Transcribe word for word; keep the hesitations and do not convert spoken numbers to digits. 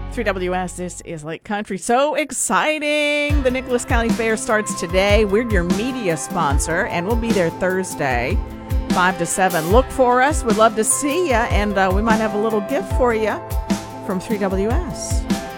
three W S, this is Lake Country. So exciting! The Nicholas County Fair starts today. We're your media sponsor, and we'll be there Thursday, five to seven. Look for us. We'd love to see you, and uh, we might have a little gift for you from three W S.